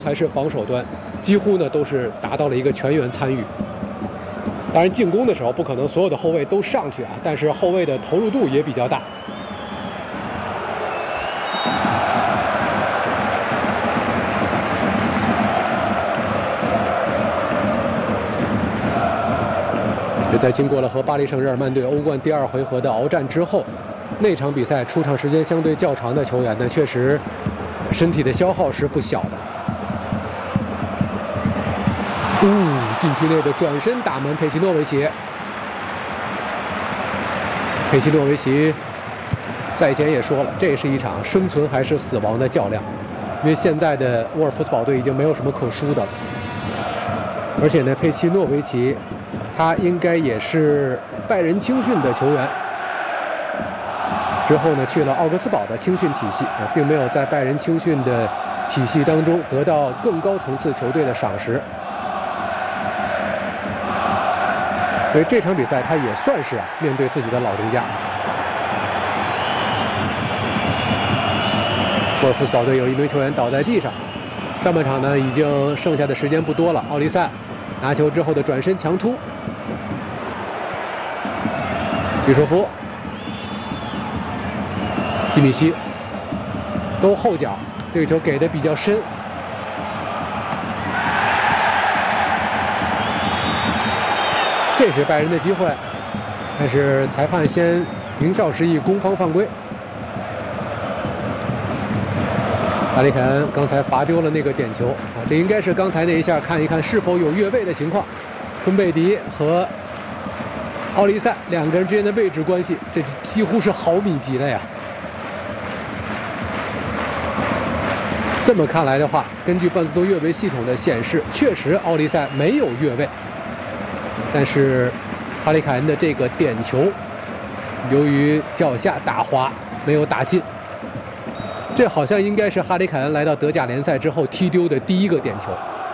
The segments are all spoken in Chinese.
还是防守端，几乎呢都是达到了一个全员参与。当然，进攻的时候不可能所有的后卫都上去啊，但是后卫的投入度也比较大。也在经过了和巴黎圣日耳曼队欧冠第2回合的鏖战之后，那场比赛出场时间相对较长的球员呢，确实身体的消耗是不小的。禁区内的转身打门，佩奇诺维奇。佩奇诺维奇赛前也说了，这是一场生存还是死亡的较量，因为现在的沃尔夫斯堡队已经没有什么可输的了。而且呢，佩奇诺维奇他应该也是拜仁青训的球员，之后呢去了奥格斯堡的青训体系，并没有在拜仁青训的体系当中得到更高层次球队的赏识。所以这场比赛他也算是面对自己的老东家。沃尔夫斯堡队有一名球员倒在地上。上半场呢已经剩下的时间不多了，奥利塞拿球之后的转身强突，比索夫、基米希都后脚，这个球给的比较深。这是拜仁的机会，但是裁判先名哨示意攻方犯规。哈里凯恩刚才罚丢了那个点球啊，这应该是刚才那一下看一看是否有越位的情况。昆贝迪和奥利塞两个人之间的位置关系，这几乎是毫米级的呀。这么看来的话，根据半自动越位系统的显示，确实奥利塞没有越位。但是哈里凯恩的这个点球由于脚下打滑没有打进，这好像应该是哈里凯恩来到德甲联赛之后踢丢的第一个点球。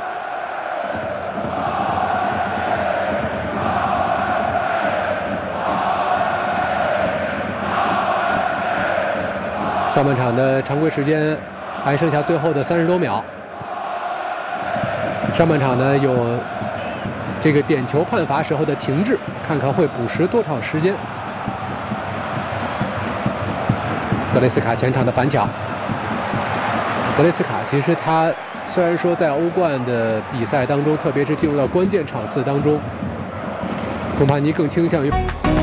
上半场的常规时间还剩下最后的30多秒，上半场呢有这个点球判罚时候的停滞，看看会补时多长时间。格雷斯卡前场的反抢，格雷斯卡其实他虽然说在欧冠的比赛当中，特别是进入到关键场次当中，孔帕尼更倾向于